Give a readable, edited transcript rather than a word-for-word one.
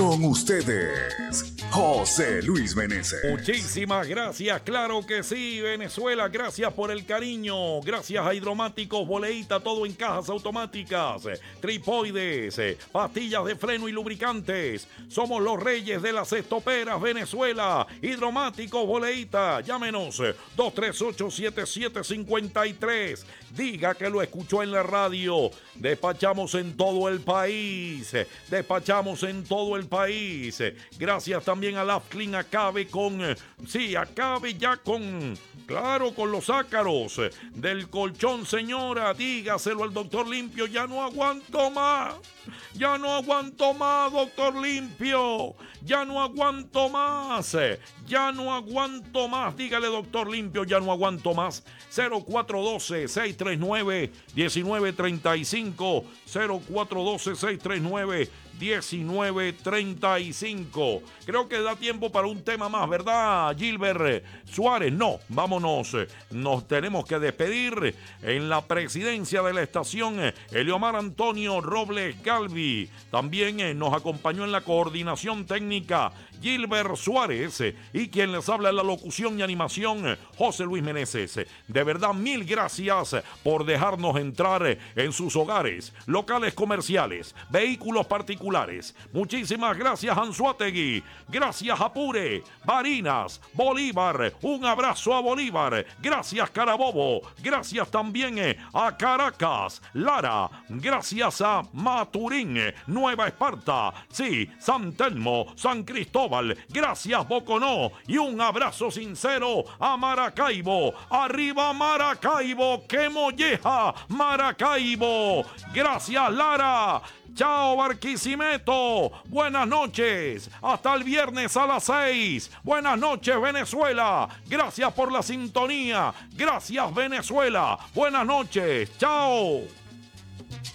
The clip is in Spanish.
Con ustedes, José Luis Meneses. Muchísimas gracias, claro que sí, Venezuela, gracias por el cariño, gracias a Hidromáticos, Boleíta, todo en cajas automáticas, tripoides, pastillas de freno y lubricantes. Somos los reyes de las estoperas, Venezuela. Hidromáticos, Boleíta, llámenos 238-7753. Diga que lo escuchó en la radio. Despachamos en todo el país. Despachamos en todo el país. Gracias también a Lafclean. Acabe ya con, claro, con los ácaros del colchón, señora. Dígaselo al doctor Limpio. Ya no aguanto más. Ya no aguanto más, doctor Limpio. Ya no aguanto más. Ya no aguanto más. Dígale, doctor Limpio, ya no aguanto más. 0412-639-1935. 0412-639-1935. Creo que da tiempo para un tema más, ¿verdad, Gilbert Suárez? No, vámonos. Nos tenemos que despedir. En la presidencia de la estación, Eliomar Antonio Robles Galvi. También nos acompañó en la coordinación técnica Gilbert Suárez, y quien les habla en la locución y animación, José Luis Meneses. De verdad, mil gracias por dejarnos entrar en sus hogares, locales comerciales, vehículos particulares. Muchísimas gracias, Anzoátegui. Gracias, Apure, Barinas, Bolívar. Un abrazo a Bolívar. Gracias, Carabobo. Gracias también a Caracas, Lara. Gracias a Maturín, Nueva Esparta. Sí, San Telmo, San Cristóbal. Gracias, Boconó. Y un abrazo sincero a Maracaibo. Arriba, Maracaibo. ¡Qué molleja, Maracaibo! Gracias, Lara. Chao, Barquisimeto. Buenas noches. Hasta el viernes a las 6. Buenas noches, Venezuela. Gracias por la sintonía. Gracias, Venezuela. Buenas noches. Chao.